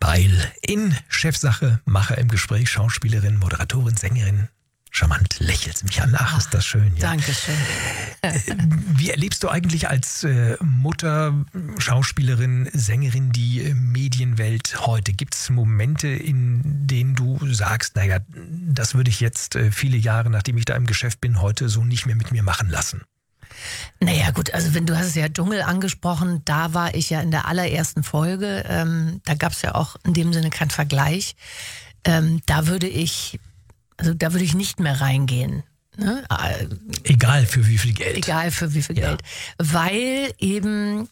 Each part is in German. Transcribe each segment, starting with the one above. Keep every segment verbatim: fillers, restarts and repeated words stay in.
Beil in Chefsache, Macher im Gespräch, Schauspielerin, Moderatorin, Sängerin. Charmant lächelst mich an. Ach, ist das schön. Ja. Dankeschön. Wie erlebst du eigentlich als äh, Mutter, Schauspielerin, Sängerin die äh, Medienwelt heute? Gibt es Momente, in denen du sagst, naja, das würde ich jetzt äh, viele Jahre, nachdem ich da im Geschäft bin, heute so nicht mehr mit mir machen lassen? Naja gut, also wenn du hast es ja Dschungel angesprochen, da war ich ja in der allerersten Folge. Ähm, da gab es ja auch in dem Sinne keinen Vergleich. Ähm, da würde ich... Also da würde ich nicht mehr reingehen. Ne? Egal für wie viel Geld. Egal für wie viel ja. Geld. Weil eben,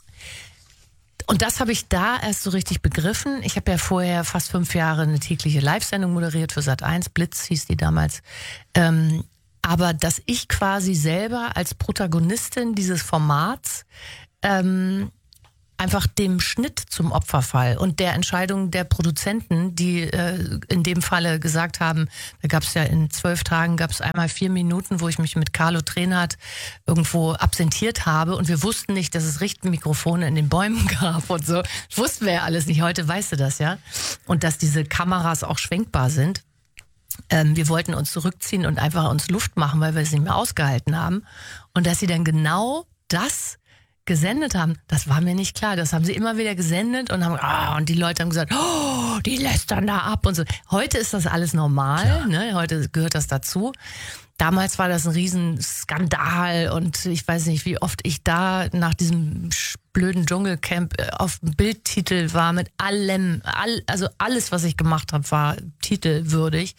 und das habe ich da erst so richtig begriffen. Ich habe ja vorher fast fünf Jahre eine tägliche Live-Sendung moderiert für Sat eins, Blitz hieß die damals. Ähm, aber dass ich quasi selber als Protagonistin dieses Formats ähm, einfach dem Schnitt zum Opfer fall und der Entscheidung der Produzenten, die äh, in dem Falle gesagt haben, da gab es ja in zwölf Tagen, gab es einmal vier Minuten, wo ich mich mit Carlo Trenhardt irgendwo absentiert habe und wir wussten nicht, dass es Richtmikrofone in den Bäumen gab und so. Das wussten wir ja alles nicht, heute weißt du das ja. Und dass diese Kameras auch schwenkbar sind. Ähm, wir wollten uns zurückziehen und einfach uns Luft machen, weil wir es nicht mehr ausgehalten haben. Und dass sie dann genau das gesendet haben, das war mir nicht klar. Das haben sie immer wieder gesendet und haben, ah, und die Leute haben gesagt, oh, die lästern da ab und so. Heute ist das alles normal, ne? Heute gehört das dazu. Damals war das ein Riesenskandal und ich weiß nicht, wie oft ich da nach diesem blöden Dschungelcamp auf dem Bildtitel war mit allem, all, also alles, was ich gemacht habe, war titelwürdig.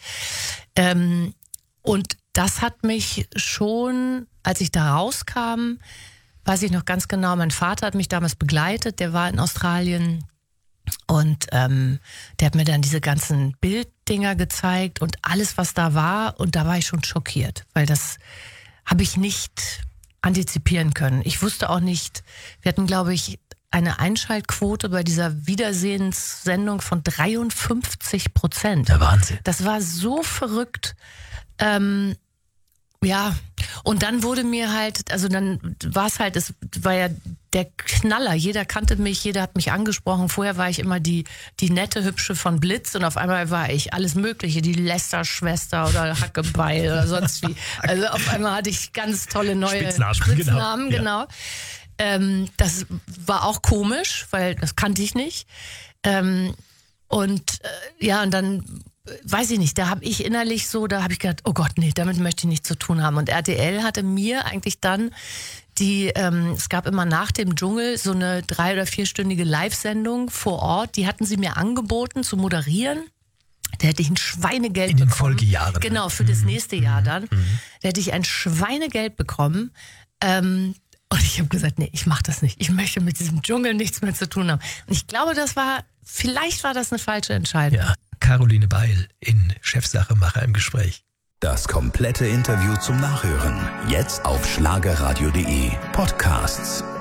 Ähm, und das hat mich schon, als ich da rauskam, weiß ich noch ganz genau, mein Vater hat mich damals begleitet, der war in Australien und ähm, der hat mir dann diese ganzen Bilddinger gezeigt und alles, was da war, und da war ich schon schockiert, weil das habe ich nicht antizipieren können. Ich wusste auch nicht, wir hatten, glaube ich, eine Einschaltquote bei dieser Wiedersehenssendung von dreiundfünfzig Prozent. Der Wahnsinn. Das war so verrückt. Ähm, Ja, und dann wurde mir halt, also dann war es halt, es war ja der Knaller. Jeder kannte mich, jeder hat mich angesprochen. Vorher war ich immer die die nette, hübsche von Blitz und auf einmal war ich alles Mögliche, die Lester-Schwester oder Hackebeil oder sonst wie. Also auf einmal hatte ich ganz tolle neue Spitznamen, Spitznamen, genau. genau. Ähm, das war auch komisch, weil das kannte ich nicht. Ähm, und äh, ja, und dann weiß ich nicht, da habe ich innerlich so, da habe ich gedacht, oh Gott, nee, damit möchte ich nichts zu tun haben. Und R T L hatte mir eigentlich dann die, ähm, es gab immer nach dem Dschungel so eine drei- oder vierstündige Live-Sendung vor Ort, die hatten sie mir angeboten zu moderieren. Da hätte ich ein Schweinegeld in den bekommen. Folgejahren. Genau, für mhm. das nächste Jahr dann. Mhm. Da hätte ich ein Schweinegeld bekommen. Ähm, und ich habe gesagt, nee, ich mache das nicht. Ich möchte mit diesem Dschungel nichts mehr zu tun haben. Und ich glaube, das war, vielleicht war das eine falsche Entscheidung. Ja. Caroline Beil in Chefsache, Macher im Gespräch. Das komplette Interview zum Nachhören. Jetzt auf schlagerradio punkt de Podcasts.